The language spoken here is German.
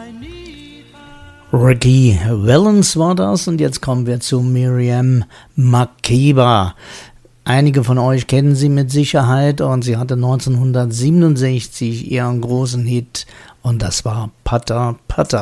Ricky Valens war das und jetzt kommen wir zu Miriam Makeba. Einige von euch kennen sie mit Sicherheit und sie hatte 1967 ihren großen Hit und das war Pata Pata.